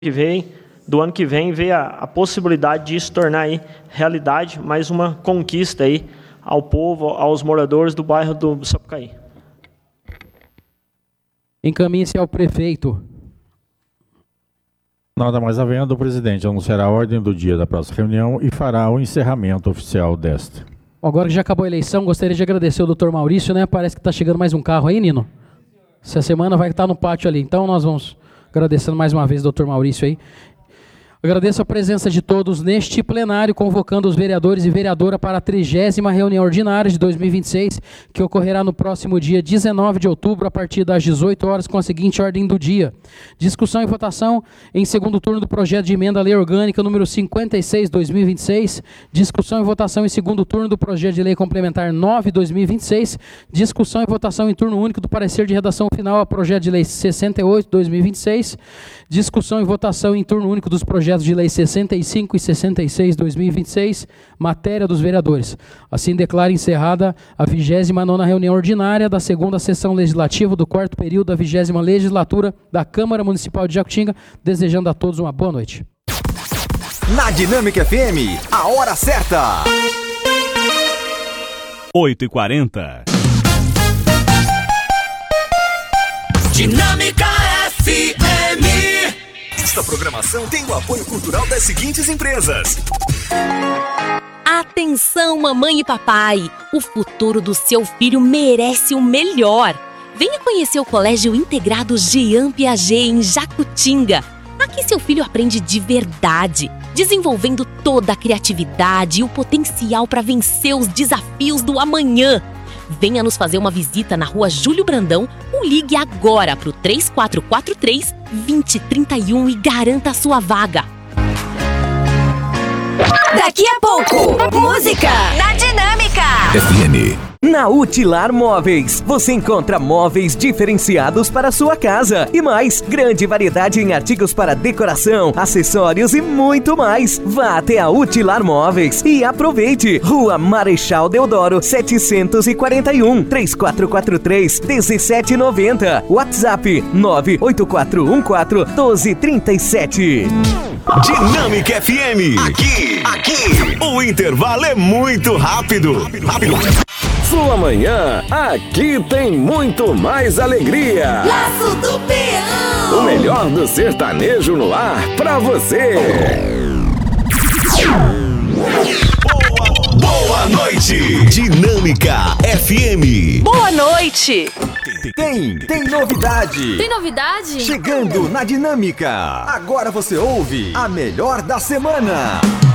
do ano que vem vê a possibilidade de se tornar aí realidade, mais uma conquista aí ao povo, aos moradores do bairro do Sapucaí. Encaminhe-se ao prefeito. Nada mais havendo, o presidente anunciará a ordem do dia da próxima reunião e fará o encerramento oficial desta. Agora que já acabou a eleição, gostaria de agradecer o Dr. Maurício, né? Parece que está chegando mais um carro aí, Nino. Essa semana vai estar no pátio ali. Então nós vamos agradecendo mais uma vez o Dr. Maurício aí. Agradeço a presença de todos neste plenário, convocando os vereadores e vereadora para a 30ª reunião ordinária de 2026, que ocorrerá no próximo dia 19 de outubro, a partir das 18 horas, com a seguinte ordem do dia. Discussão e votação em segundo turno do projeto de emenda à lei orgânica número 56/2026. Discussão e votação em segundo turno do projeto de lei complementar 9/2026. Discussão e votação em turno único do parecer de redação final ao projeto de lei 68/2026. Discussão e votação em turno único dos projetos de lei 65 e 66/2026, matéria dos vereadores. Assim declara encerrada a 29ª reunião ordinária da 2ª sessão legislativa do 4º período da 20ª legislatura da Câmara Municipal de Jacutinga, desejando a todos uma boa noite. Na Dinâmica FM, a hora certa. 8h40. Dinâmica FM. Esta programação tem o apoio cultural das seguintes empresas. Atenção, mamãe e papai! O futuro do seu filho merece o melhor. Venha conhecer o Colégio Integrado Jean Piaget em Jacutinga. Aqui seu filho aprende de verdade, desenvolvendo toda a criatividade e o potencial para vencer os desafios do amanhã. Venha nos fazer uma visita na Rua Júlio Brandão ou ligue agora para o 3443-2031 e garanta a sua vaga. Daqui a pouco, música na Dinâmica FM. Na Utilar Móveis, você encontra móveis diferenciados para sua casa e mais, grande variedade em artigos para decoração, acessórios e muito mais. Vá até a Utilar Móveis e aproveite. Rua Marechal Deodoro, 741, 3443-1790. WhatsApp 98414-1237. Dinâmica FM. Aqui, o intervalo é muito rápido. Sua manhã, aqui tem muito mais alegria. Laço do Peão. O melhor do sertanejo no ar pra você. Boa noite. Dinâmica FM. Boa noite. Tem novidade. Tem novidade? Chegando na Dinâmica. Agora você ouve a melhor da semana.